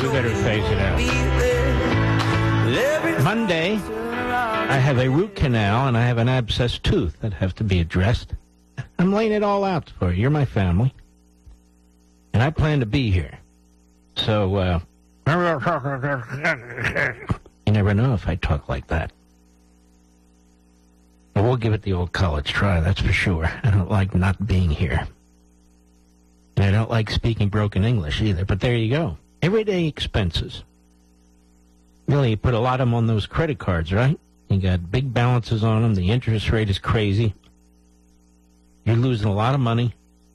we better phase it out. Monday, I have a root canal and I have an abscessed tooth that have to be addressed. I'm laying it all out for you. You're my family. And I plan to be here. So, you never know if I talk like that. But we'll give it the old college try, that's for sure. I don't like not being here. And I don't like speaking broken English either, but there you go. Everyday expenses. Really, you put a lot of them on those credit cards, right? You got big balances on them. The interest rate is crazy. You're losing a lot of money.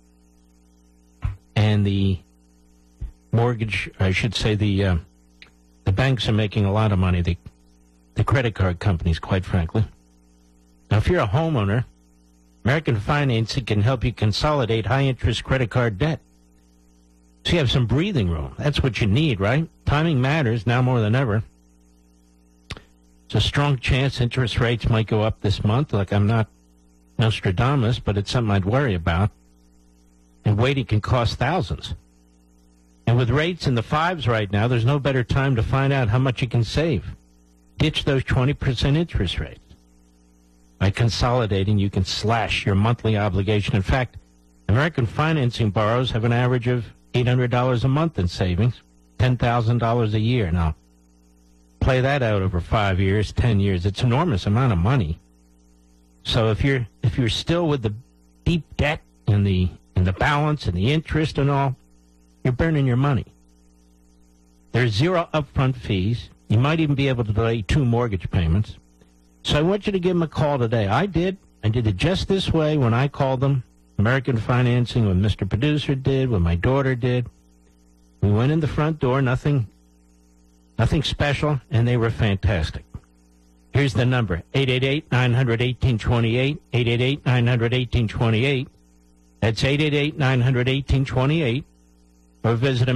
And the mortgage, I should say, the banks are making a lot of money. The credit card companies, quite frankly. Now, if you're a homeowner, American Financing can help you consolidate high-interest credit card debt. So you have some breathing room. That's what you need, right? Timing matters now more than ever. There's a strong chance interest rates might go up this month. Like, I'm not Nostradamus, but it's something I'd worry about. And waiting can cost thousands. And with rates in the fives right now, there's no better time to find out how much you can save. Ditch those 20% interest rates. By consolidating, you can slash your monthly obligation. In fact, American Financing borrowers have an average of $800 a month in savings, $10,000 a year. Now, play that out over 5 years, 10 years. It's an enormous amount of money. So if you're still with the deep debt and the balance and the interest and all, you're burning your money. There's zero upfront fees. You might even be able to delay 2 mortgage payments. So I want you to give them a call today. I did it just this way when I called them. American Financing, when Mr. Producer did, when my daughter did. We went in the front door, nothing special, and they were fantastic. Here's the number, 888-900-1828, 888-900-1828. That's 888-900-1828. Or visit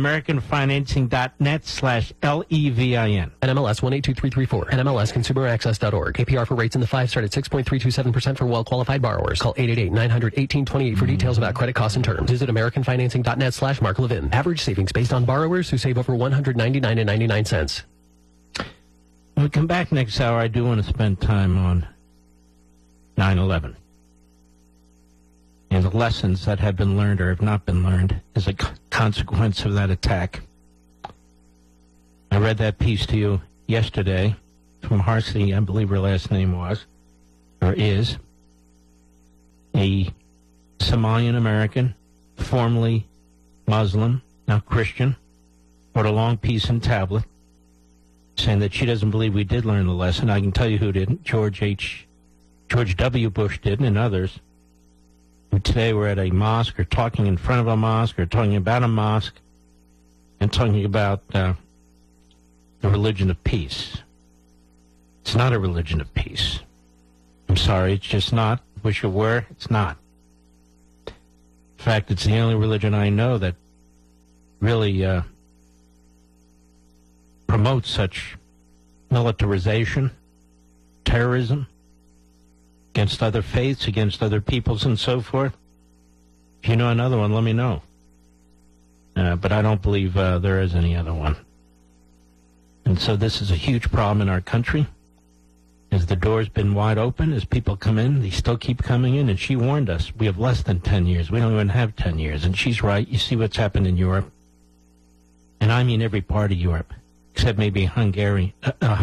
AmericanFinancing.net/LEVIN. NMLS 182334. NMLSConsumerAccess.org. APR for rates in the 5 start at 6.327% for well-qualified borrowers. Call 888-900-1828 for details about credit costs and terms. Visit AmericanFinancing.net/Mark Levin. Average savings based on borrowers who save over $199.99. When we come back next hour, I do want to spend time on 9/11. And the lessons that have been learned or have not been learned as a consequence of that attack. I read that piece to you yesterday from Harsey, I believe her last name was, or is, a Somalian American, formerly Muslim, now Christian, wrote a long piece in tablet saying that she doesn't believe we did learn the lesson. I can tell you who didn't. George W. Bush didn't, and others. Today we're at a mosque or talking in front of a mosque or talking about a mosque and talking about the religion of peace. It's not a religion of peace. I'm sorry, it's just not. Wish it were. It's not. In fact, it's the only religion I know that really promotes such militarization, terrorism, against other faiths, against other peoples, and so forth. If you know another one, let me know. But I don't believe there is any other one. And so this is a huge problem in our country. As the door's been wide open, as people come in, they still keep coming in. And she warned us, we have less than 10 years. We don't even have 10 years. And she's right. You see what's happened in Europe. And I mean every part of Europe, except maybe Hungary,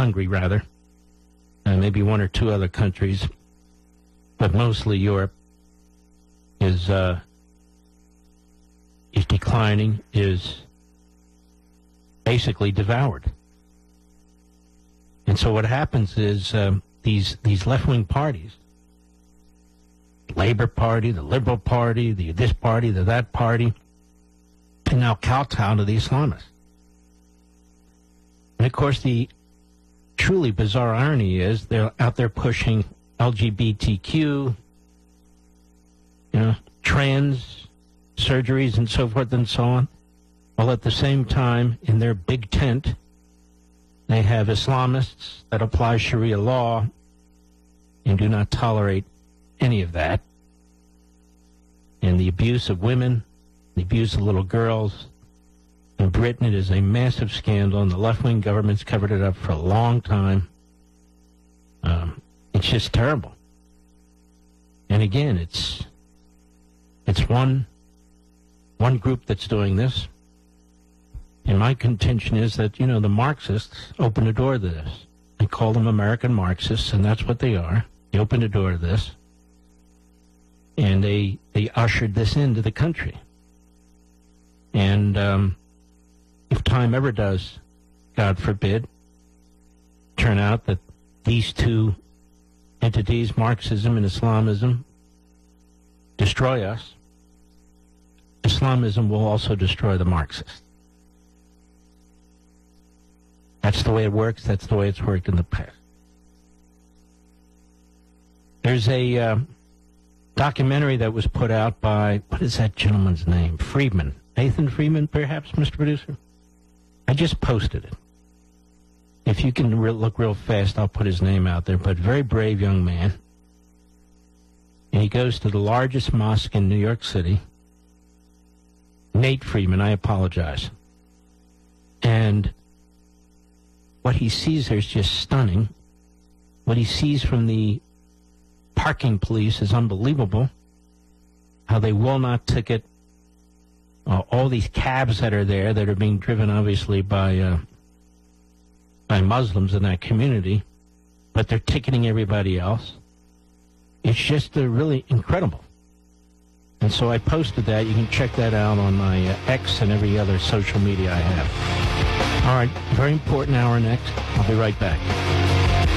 maybe 1 or 2 other countries. But mostly Europe is declining, is basically devoured. And so what happens is these left-wing parties, Labor Party, the Liberal Party, the this party, the that party, can now kowtow to the Islamists. And of course, the truly bizarre irony is they're out there pushing LGBTQ, trans surgeries and so forth and so on, while at the same time, in their big tent, they have Islamists that apply Sharia law and do not tolerate any of that. And the abuse of women, the abuse of little girls, Britain, it is a massive scandal, and the left-wing government's covered it up for a long time. It's just terrible. And again, it's one group that's doing this. And my contention is that, the Marxists opened the door to this. They call them American Marxists, and that's what they are. They opened the door to this. And they ushered this into the country. And if time ever does, God forbid, turn out that these two entities, Marxism and Islamism, destroy us, Islamism will also destroy the Marxists. That's the way it works. That's the way it's worked in the past. There's a documentary that was put out by, what is that gentleman's name? Friedman. Nathan Friedman, perhaps, Mr. Producer? I just posted it. If you can look real fast, I'll put his name out there. But very brave young man. And he goes to the largest mosque in New York City. Nate Friedman, I apologize. And what he sees there is just stunning. What he sees from the parking police is unbelievable. How they will not ticket all these cabs that are there that are being driven, obviously, by Muslims in that community, but they're ticketing everybody else. It's just really incredible. And so I posted that. You can check that out on my X and every other social media I have. All right, very important hour next. I'll be right back.